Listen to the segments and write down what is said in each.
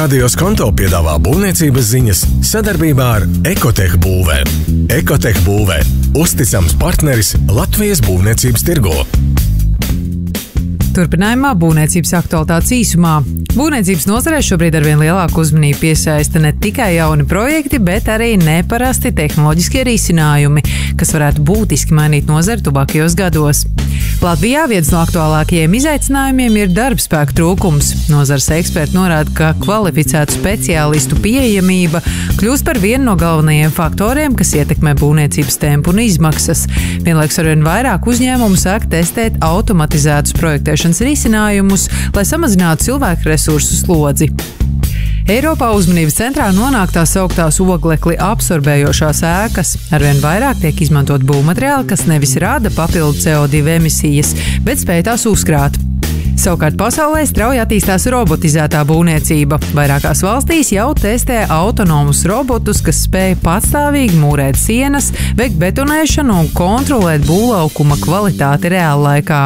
Radios Konto piedāvā būvniecības ziņas sadarbībā ar Ekotech būvē. Ekotech būvē – uzticams partneris Latvijas būvniecības tirgū. Turpinājumā būvniecības aktualitātes īsumā. Būvniecības nozarē šobrīd arvien lielāku uzmanību piesaista ne tikai jauni projekti, bet arī neparasti tehnoloģiskie risinājumi, kas varētu būtiski mainīt nozari tuvākajos gados. Latvijā viens no aktuālākajiem izaicinājumiem ir darbspēka trūkums. Nozares eksperti norāda, ka kvalificētu speciālistu pieejamība kļūst par vienu no galvenajiem faktoriem, kas ietekmē būvniecības tempu un izmaksas. Vienlaikus arvien vairāk uzņēmumu sāk testēt automatizētus projektēšanas risinājumus, lai samazinātu cilvēku resursu slodzi. Eiropā uzmanības centrā nonāk tā sauktās oglekli absorbējošās ēkas. Arvien vairāk tiek izmantot būvmateriāli, kas nevis rada papildu CO2 emisijas, bet spēj tās uzkrāt. Savukārt pasaulē strauji attīstās robotizētā būvniecība. Vairākās valstīs jau testē autonomus robotus, kas spēj patstāvīgi mūrēt sienas, veikt betonēšanu un kontrolēt būvlaukuma kvalitāti reāllaikā.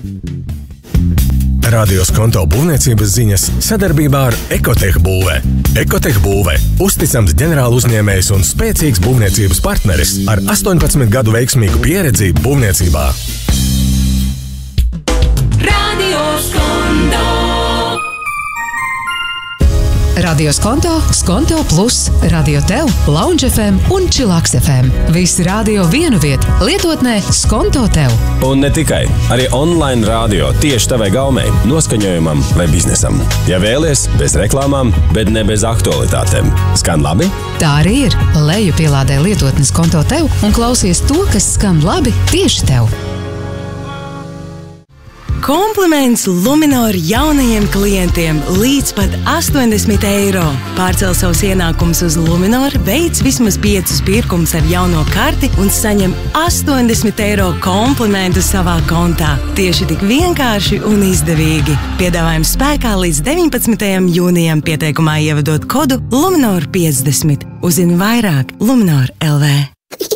Radios Konto būvniecības ziņas sadarbībā ar Ekotech būvē. Ekotech būvē – uzticams ģenerāla uzņēmējs un spēcīgs būvniecības partneris ar 18 gadu veiksmīgu pieredzi būvniecībā. Radios Konto. Radios Konto, Skonto Plus, Radio Tev, Lounge FM un Chillax FM. Visi radio vienu vietu, lietotnē Skonto Tev. Un ne tikai, arī online radio tieši tavai gaumei, noskaņojumam vai biznesam. Ja vēlies, bez reklāmām, bet ne bez aktualitātēm. Skan labi? Tā arī ir. Leju pielādē lietotnes Skonto Tev un klausies to, kas skan labi tieši tev. Kompliments Luminor jaunajiem klientiem līdz pat 80 €. Pārcel savus ienākumus uz Luminor, veic vismaz 5 pirkumus ar jauno karti un saņem 80 € komplimentu savā kontā. Tieši tik vienkārši un izdevīgi. Piedāvājums spēkā līdz 19. jūnijam, pieteikumā ievadot kodu Luminor 50. Uzzini vairāk Luminor LV.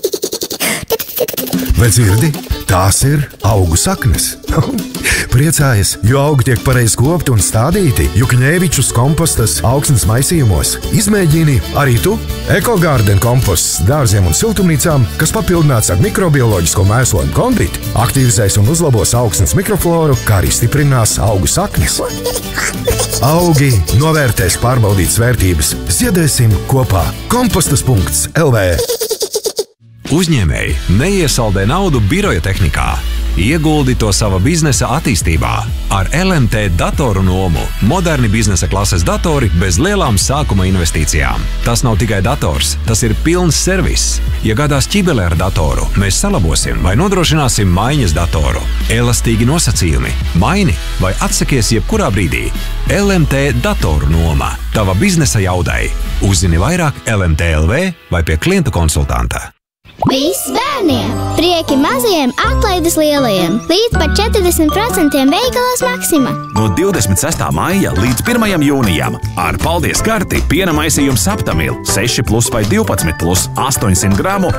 Vai dzirdi? Tās ir augu saknes. Priecājies, jo augi tiek pareizi kopti un stādīti Jukņēvičus kompostas augsnes maisījumos. Izmēģini arī tu EcoGarden komposts dārziem un siltumnīcām, kas papildināts ar mikrobioloģisko mēslojumu kondīti, aktivizēs un uzlabos augsnes mikrofloru, kā arī stiprinās augu saknes. Augi novērtēs pārbaudītas vērtības. Ziedēsim kopā. Kompostas.lv. Uzņēmēji neiesaldē naudu biroja tehnikā. Ieguldi to sava biznesa attīstībā. Ar LMT datoru nomu moderni biznesa klases datori bez lielām sākuma investīcijām. Tas nav tikai dators, tas ir pilns servis. Ja gadās ķibele ar datoru, mēs salabosim vai nodrošināsim maiņas datoru. Elastīgi nosacījumi. Maini vai atsakies jebkurā brīdī. LMT datoru noma. Tava biznesa jaudai. Uzzini vairāk LMT LV vai pie klientu konsultanta. Viss bērniem! Prieki mazajiem, atlaides lielajiem! Līdz pat 40% veikalos Maksima! No 26. maija līdz 1. jūnijam ar paldies karti piena maisījums Saptamil 6+ vai 12+, 800 gramu,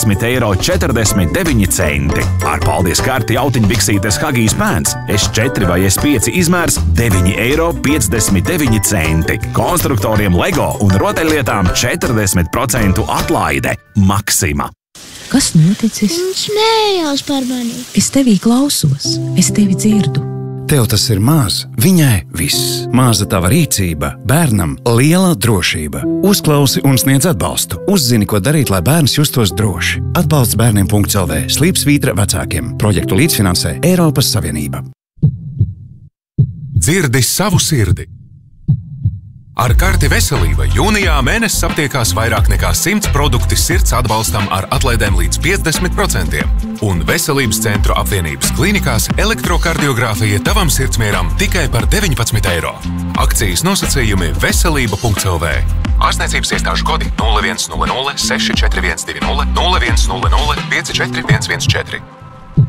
10,49 €. Ar paldies karti autiņbiksītes Hagijs pēns S4 vai S5 izmērs 9,59 €. Konstruktoriem Lego un rotaļlietām 40% atlaide. Maksima! Kas noticis? Viņš smējās par mani. Es tevī klausos, es tevi dzirdu. Tev tas ir maz, viņai viss. Maza tava rīcība, bērnam liela drošība. Uzklausi un sniedz atbalstu. Uzzini, ko darīt, lai bērns justos droši. Atbalsts bērniem.lv. Slīpsvītra vecākiem. Projektu līdzfinansē Eiropas Savienība. Dzirdi savu sirdi. Ar karti Veselība jūnijā mēnesis aptiekās vairāk nekā 100 produkti sirds atbalstam ar atlaidēm līdz 50%. Un Veselības centru apvienības klīnikās elektrokardiogrāfija tavam sirdsmieram tikai par 19 €. Akcijas nosacījumi veselība.lv. Ārstniecības iestāžu kodi 0100 64120 0100 54114.